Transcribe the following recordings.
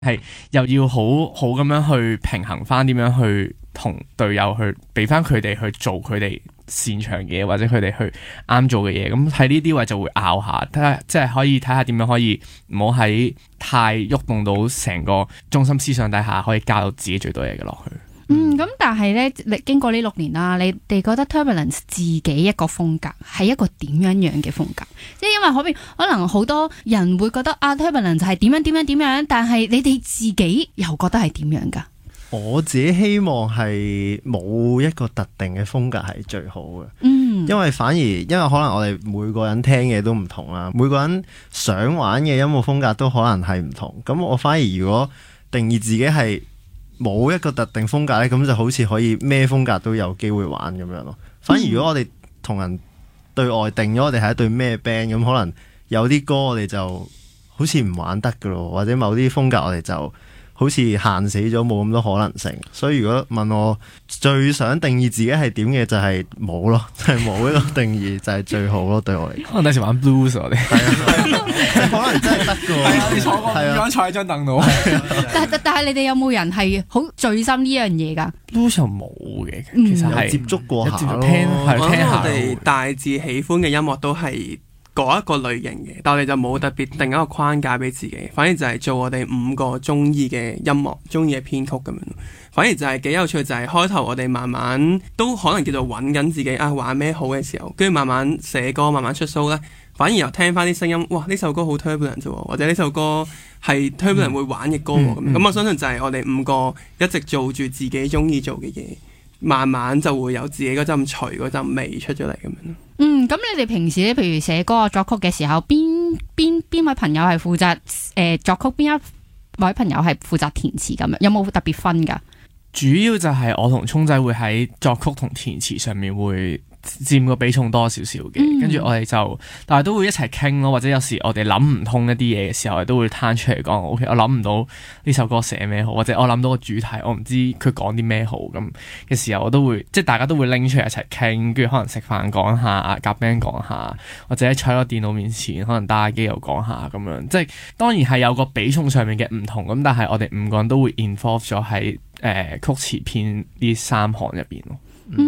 係又要好好咁樣去平衡翻，點樣去同隊友去俾翻佢哋去做佢哋擅長嘅嘢，或者佢哋去啱做嘅嘢。咁喺呢啲位就會拗下，睇下即係可以睇下點樣可以唔好喺太喐動到成個中心思想底下，可以加到自己最多嘢嘅落去。 咁但係咧，你經過呢6年啦，你哋覺得 Turbulence 自己一個風格係一個點樣嘅風格？即係因為可能好多人會覺得Turbulence 係點樣，但係你哋自己又覺得係點樣噶？ 我自己希望係冇一個特定嘅風格係最好嘅，因為可能我哋每個人聽嘅都唔同啦，每個人想玩嘅音樂風格都可能係唔同。咁我反而如果定義自己係冇一個特定風格咧，咁就好似可以咩風格都有機會玩咁樣咯。反而如果我哋同人對外定咗我哋係一隊咩 band，咁可能有啲歌我哋就好似唔玩得噶咯，或者某啲風格我哋就好似限死咗，冇咁多可能性。所以如果問我最想定義自己係點嘅，就係冇咯，就係冇一個定義就係最好咯。對我嚟講， 可能第時玩 blues 我哋可能真係得㗎。 你坐過咁樣坐喺張凳度。 但係你哋有冇人係好醉心呢樣嘢㗎 ？blues 又冇嘅，其實係接觸過下咯。 聽下。 我哋大致喜歡嘅音樂都係嗰一個類型嘅，但我哋就冇特別定一個框架俾自己，反而就係做我哋5個中意嘅音樂、中意嘅編曲咁樣。反而就係幾有趣，就係開頭我哋慢慢都可能叫做揾緊自己玩咩好嘅時候，跟住慢慢寫歌、慢慢出 show 咧，反而又聽翻啲聲音，哇！呢首歌好 Turbulence 啫，或者呢首歌係 Turbulence 會玩嘅歌咁。咁我相信就係我哋5個一直做住自己中意做嘅嘢，慢慢就會有自己嗰陣馀嗰陣味出咗嚟咁樣。 咁你哋平時咧，譬如寫歌作曲嘅時候，邊位朋友係負責作曲，邊一位朋友係負責填詞咁樣？有冇特別分㗎？ 主要就係我同聰仔會喺作曲同填詞上面會佔個比重多少少嘅，跟住我哋就，但係都會一齊傾咯，或者有時我哋諗唔通一啲嘢嘅時候，都會攤出嚟講。OK， 我諗唔到呢首歌寫咩好，或者我諗到個主題，我唔知佢講啲咩好咁嘅時候，我都會即係大家都會拎出嚟一齊傾，跟住可能食飯講下，夾 band 講下，或者坐喺個電腦面前可能打下機又講下咁樣。即係當然係有個比重上面嘅唔同咁，但係我哋5個人都會 involve 咗喺曲詞編呢3項入邊咯。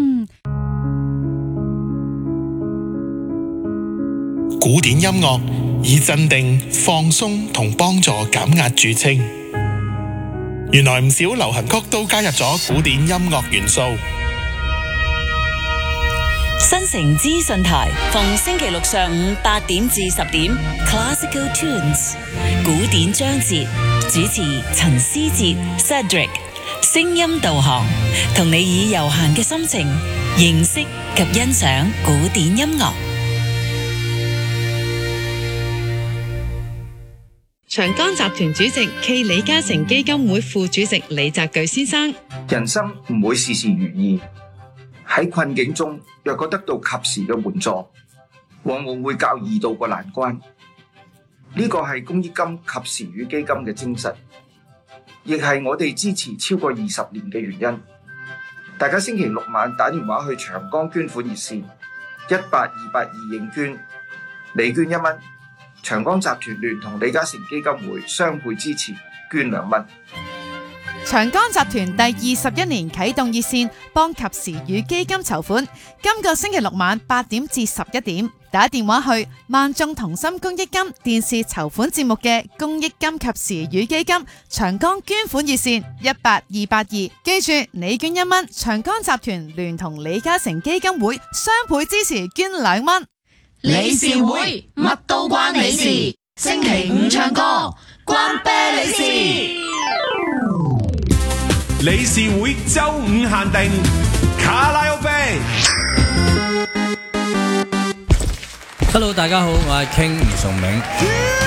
古典音樂以鎮定、放鬆同幫助減壓著稱。原來唔少流行曲都加入咗古典音樂元素。 新城資訊台逢星期六上午8點至10點 Classical Tunes 古典章節，主持陳思哲 Cedric， 聲音導航，同你以悠閒嘅心情認識及欣賞古典音樂。 長江集團主席暨李嘉誠基金會副主席李澤鉅先生： 人生唔會事事如意，喺困境中若果得到及時嘅援助，往往會較易渡過難關。呢個係公益金及時雨基金嘅精神，亦係我哋支持超過20年嘅原因。大家星期六晚打電話去長江捐款熱線18282認捐，你捐1蚊。長江集團聯同李嘉誠基金會雙倍支持，捐2蚊。 長江集團第21年啟動熱線，幫及時雨基金籌款。今個星期六晚8點至11點，打電話去萬眾同心公益金電視籌款節目嘅公益金及時雨基金長江捐款熱線18282，記住你捐1蚊，長江集團聯同李嘉誠基金會雙倍支持，捐2蚊。 理事會乜都關你事，星期5唱歌關啤你事。 理事會周5限定卡拉 OK。 Hello， 大家好，我係 King 吳崇銘。